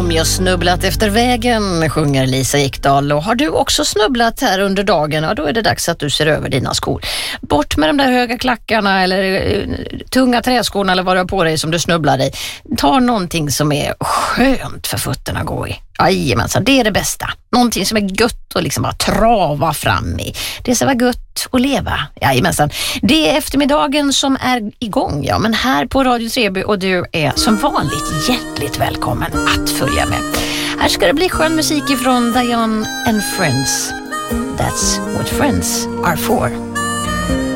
Om jag snubblat efter vägen, sjunger Lisa Ekdahl. Och har du också snubblat här under dagen, ja, då är det dags att du ser över dina skor. Bort med de där höga klackarna eller tunga träskorna eller vad du har på dig som du snubblar i. Ta någonting som är skönt för fötterna att gå i. Jajamensan, det är det bästa. Någonting som är gött och liksom bara trava fram i. Det ska vara gött att leva. Jajamensan. Det är eftermiddagen som är igång, ja. Men här på Radio Treby, och du är som vanligt hjärtligt välkommen att följa med. Här ska det bli skön musik ifrån Diane and Friends. That's what friends are for.